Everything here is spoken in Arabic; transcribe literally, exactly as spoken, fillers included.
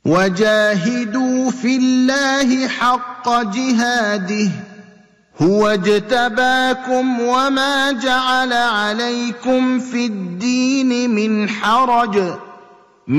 وجاهدوا في الله حق جهاده هو اجتباكم وما جعل عليكم في الدين من حرج